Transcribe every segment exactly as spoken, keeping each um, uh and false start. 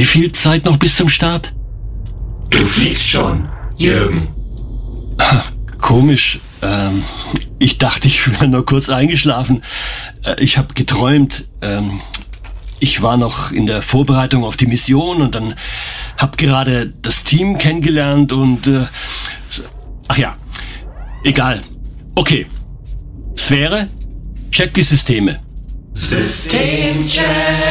Wie viel Zeit noch bis zum Start? Du fliegst schon, Jürgen. Ah, komisch. Ähm, ich dachte, ich wäre nur kurz eingeschlafen. Äh, ich habe geträumt. Ähm, ich war noch in der Vorbereitung auf die Mission und dann habe gerade das Team kennengelernt und... Äh, ach ja, egal. Okay. Sphäre, check die Systeme. Systemcheck.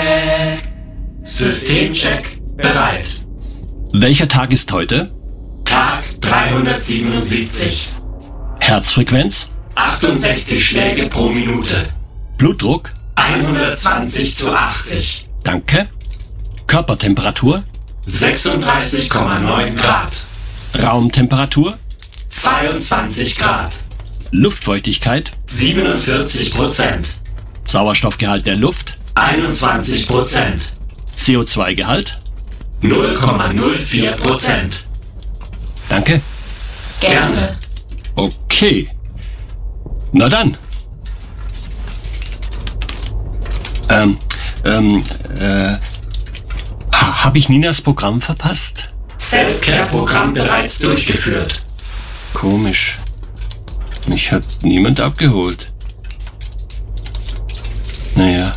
Systemcheck. Bereit. Welcher Tag ist heute? Tag dreihundertsiebenundsiebzig. Herzfrequenz? achtundsechzig Schläge pro Minute. Blutdruck? hundertzwanzig zu achtzig. Danke. Körpertemperatur? sechsunddreißig Komma neun Grad. Raumtemperatur? zweiundzwanzig Grad. Luftfeuchtigkeit? siebenundvierzig Prozent. Sauerstoffgehalt der Luft? einundzwanzig Prozent. C O zwei Gehalt? null Komma null vier Prozent. Danke. Gerne. Okay. Na dann. Ähm, ähm, äh, ha, hab ich Ninas Programm verpasst? Self-Care-Programm bereits durchgeführt. Komisch. Mich hat niemand abgeholt. Naja.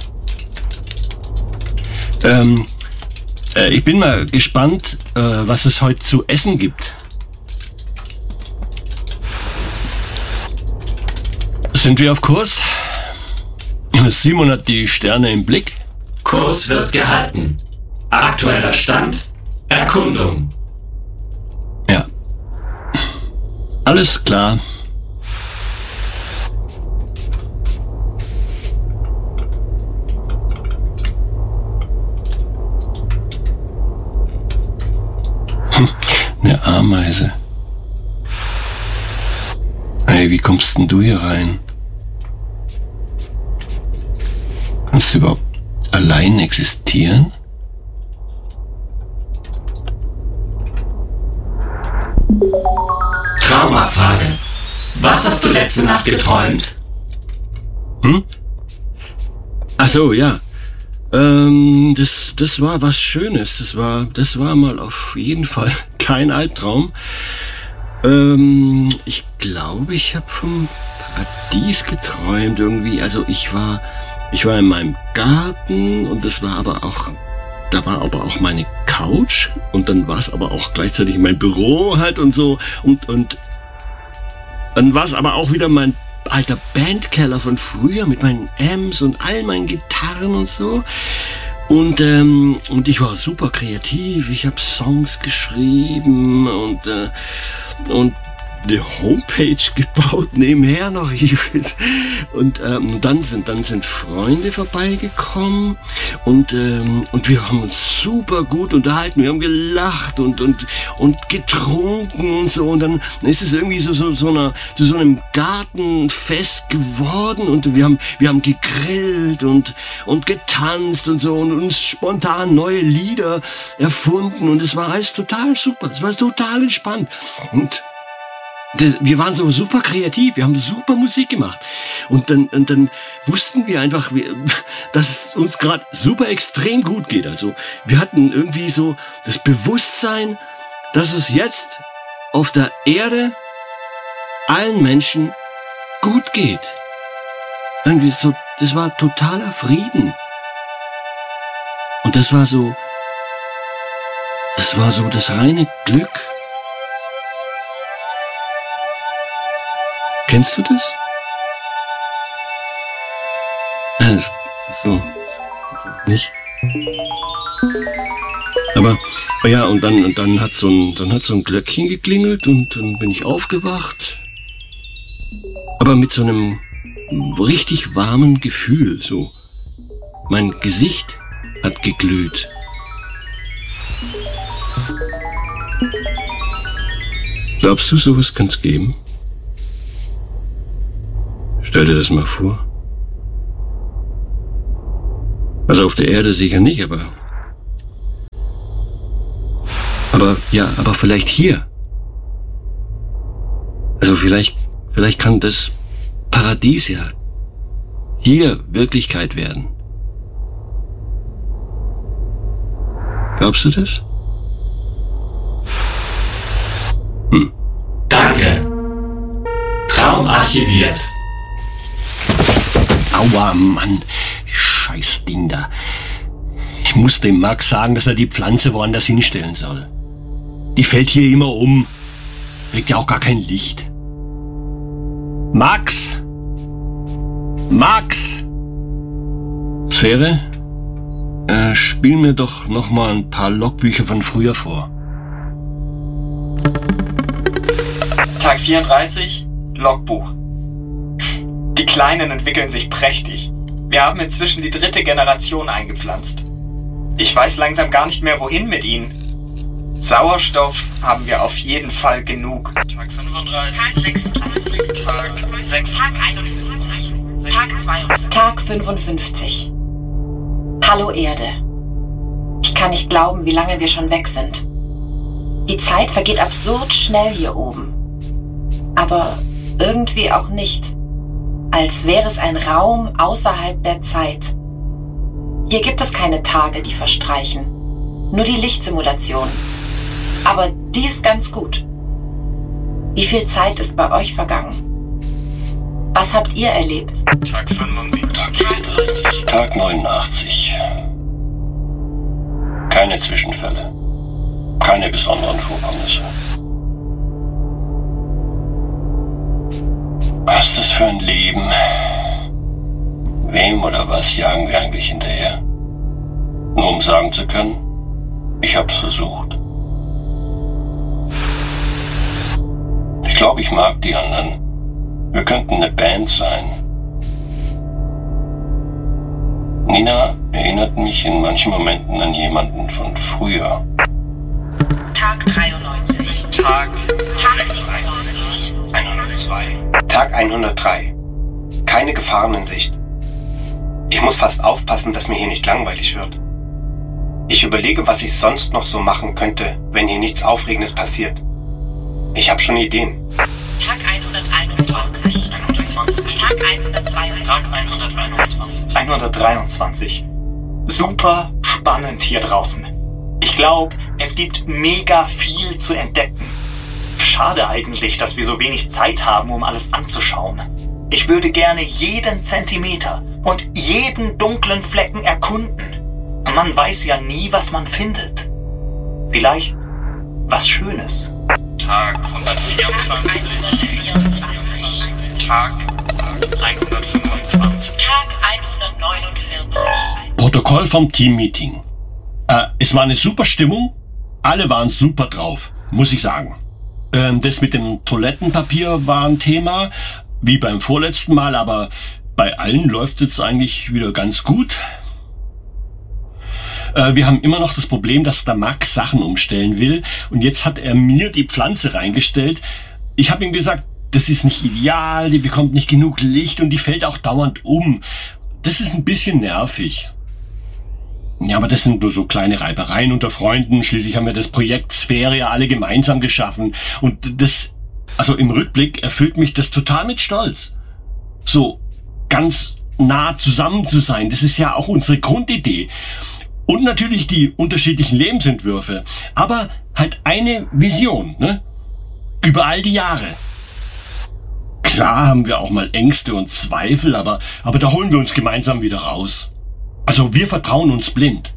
Ähm, äh, ich bin mal gespannt, äh, was es heute zu essen gibt. Sind wir auf Kurs? Simon hat die Sterne im Blick. Kurs wird gehalten. Aktueller Stand: Erkundung. Ja. Alles klar. Eine Ameise. Hey, wie kommst denn du hier rein? Kannst du überhaupt allein existieren? Traumabfrage. Was hast du letzte Nacht geträumt? Hm? Ach so, ja. Ähm, das, das war was Schönes. Das war, das war mal auf jeden Fall kein Albtraum. Ähm, ich glaube, ich habe vom Paradies geträumt irgendwie. Also ich war, ich war in meinem Garten und das war aber auch, da war aber auch meine Couch und dann war es aber auch gleichzeitig mein Büro halt und so und, und dann war es aber auch wieder mein alter Bandkeller von früher mit meinen Amps und all meinen Gitarren und so. Und, ähm, und ich war super kreativ. Ich habe Songs geschrieben und, äh, und eine Homepage gebaut nebenher noch. Ich, und ähm, dann sind dann sind Freunde vorbeigekommen und ähm, und wir haben uns super gut unterhalten. Wir haben gelacht und und und getrunken und so. Und dann ist es irgendwie so so so einer zu so einem Gartenfest geworden und wir haben wir haben gegrillt und und getanzt und so und uns spontan neue Lieder erfunden und es war alles total super. Es war total entspannt und wir waren so super kreativ, wir haben super Musik gemacht. Und dann, und dann wussten wir einfach, dass es uns gerade super extrem gut geht. Also wir hatten irgendwie so das Bewusstsein, dass es jetzt auf der Erde allen Menschen gut geht. Irgendwie so, das war totaler Frieden. Und das war so, das war so das reine Glück. Kennst du das? Ja, das so. Nicht? Aber, oh ja, und dann, und dann hat so ein, dann hat so ein Glöckchen geklingelt und dann bin ich aufgewacht. Aber mit so einem richtig warmen Gefühl, so. Mein Gesicht hat geglüht. Glaubst du, sowas kann's geben? Stell dir das mal vor. Also auf der Erde sicher nicht, aber... Aber, ja, aber vielleicht hier. Also vielleicht, vielleicht kann das Paradies ja hier Wirklichkeit werden. Glaubst du das? Hm. Danke. Traum archiviert. Aua, Mann. Scheiß Ding da. Ich muss dem Max sagen, dass er die Pflanze woanders hinstellen soll. Die fällt hier immer um. Kriegt ja auch gar kein Licht. Max! Max! Sphäre? Äh, spiel mir doch noch mal ein paar Logbücher von früher vor. Tag vierunddreißig, Logbuch. Die Kleinen entwickeln sich prächtig. Wir haben inzwischen die dritte Generation eingepflanzt. Ich weiß langsam gar nicht mehr, wohin mit ihnen. Sauerstoff haben wir auf jeden Fall genug. Tag fünfunddreißig, Tag sechsunddreißig, Tag sechs, Tag einundfünfzig, Tag zweiundfünfzig, Tag fünfundfünfzig. Hallo Erde. Ich kann nicht glauben, wie lange wir schon weg sind. Die Zeit vergeht absurd schnell hier oben. Aber irgendwie auch nicht. Als wäre es ein Raum außerhalb der Zeit. Hier gibt es keine Tage, die verstreichen. Nur die Lichtsimulation. Aber die ist ganz gut. Wie viel Zeit ist bei euch vergangen? Was habt ihr erlebt? Tag fünfundsiebzig, Tag, Tag neunundachtzig. Keine Zwischenfälle. Keine besonderen Vorkommnisse. Was ist das für ein Leben? Wem oder was jagen wir eigentlich hinterher? Nur um sagen zu können, ich hab's versucht. Ich glaube, ich mag die anderen. Wir könnten eine Band sein. Nina erinnert mich in manchen Momenten an jemanden von früher. Tag dreiundneunzig, Tag Tag sechsundneunzig, hundertzwei. Tag hundertdrei. Keine Gefahren in Sicht. Ich muss fast aufpassen, dass mir hier nicht langweilig wird. Ich überlege, was ich sonst noch so machen könnte, wenn hier nichts Aufregendes passiert. Ich habe schon Ideen. Tag hunderteinundzwanzig, hundertzwanzig. Tag hundertzweiundzwanzig, Tag hunderteinundzwanzig. hundertdreiundzwanzig. Super spannend hier draußen. Ich glaube, es gibt mega viel zu entdecken. Schade eigentlich, dass wir so wenig Zeit haben, um alles anzuschauen. Ich würde gerne jeden Zentimeter und jeden dunklen Flecken erkunden. Man weiß ja nie, was man findet. Vielleicht was Schönes. Tag hundertvierundzwanzig, vierundzwanzig, Tag hundertfünfundzwanzig. Tag hundertneunundvierzig. Protokoll vom Teammeeting. Äh, es war eine super Stimmung. Alle waren super drauf, muss ich sagen. Ähm, das mit dem Toilettenpapier war ein Thema, wie beim vorletzten Mal, aber bei allen läuft es jetzt eigentlich wieder ganz gut. Äh, wir haben immer noch das Problem, dass der Max Sachen umstellen will und jetzt hat er mir die Pflanze reingestellt. Ich habe ihm gesagt, das ist nicht ideal, die bekommt nicht genug Licht und die fällt auch dauernd um. Das ist ein bisschen nervig. Ja, aber das sind nur so kleine Reibereien unter Freunden. Schließlich haben wir das Projekt Sphäre ja alle gemeinsam geschaffen. Und das, also im Rückblick erfüllt mich das total mit Stolz. So ganz nah zusammen zu sein, das ist ja auch unsere Grundidee. Und natürlich die unterschiedlichen Lebensentwürfe. Aber halt eine Vision, ne? Über all die Jahre. Klar haben wir auch mal Ängste und Zweifel, aber, aber da holen wir uns gemeinsam wieder raus. Also wir vertrauen uns blind.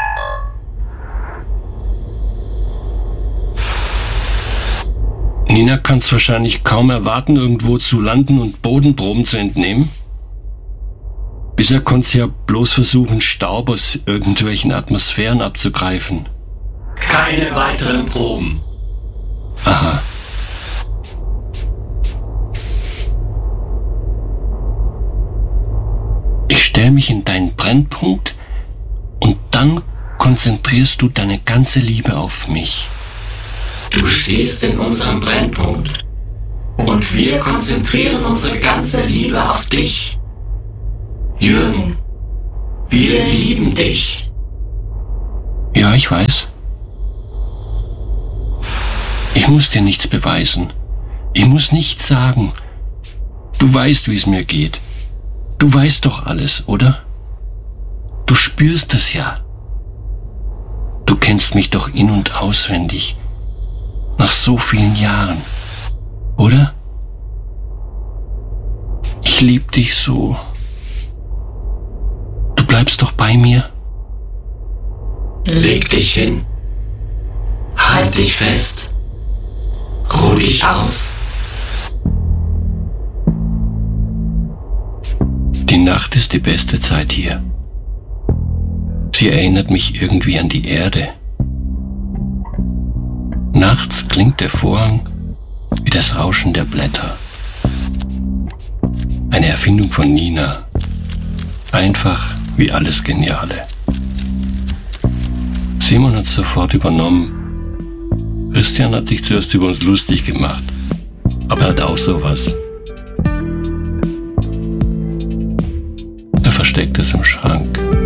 Nina kann es wahrscheinlich kaum erwarten, irgendwo zu landen und Bodenproben zu entnehmen. Bisher konnte sie ja bloß versuchen, Staub aus irgendwelchen Atmosphären abzugreifen. Keine weiteren Proben. Aha. Ich stelle mich in deinen Brennpunkt und dann konzentrierst du deine ganze Liebe auf mich. Du stehst in unserem Brennpunkt. Und wir konzentrieren unsere ganze Liebe auf dich. Jürgen, wir lieben dich. Ja, ich weiß. Ich muss dir nichts beweisen. Ich muss nichts sagen. Du weißt, wie es mir geht. Du weißt doch alles, oder? Du spürst es ja. Du Du kennst mich doch in- und auswendig. Nach so vielen Jahren. Oder? Ich lieb dich so. Du bleibst doch bei mir. Leg dich hin. Halt dich fest. Ruh dich aus. Die Nacht ist die beste Zeit hier. Sie erinnert mich irgendwie an die Erde. Nachts klingt der Vorhang wie das Rauschen der Blätter. Eine Erfindung von Nina. Einfach wie alles Geniale. Simon hat es sofort übernommen. Christian hat sich zuerst über uns lustig gemacht. Aber er hat auch sowas. Er versteckt es im Schrank.